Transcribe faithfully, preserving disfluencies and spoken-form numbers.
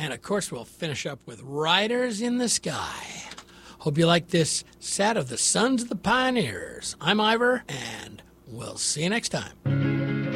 And, of course, we'll finish up with Riders in the Sky. Hope you like this set of the Sons of the Pioneers. I'm Ivor, and we'll see you next time.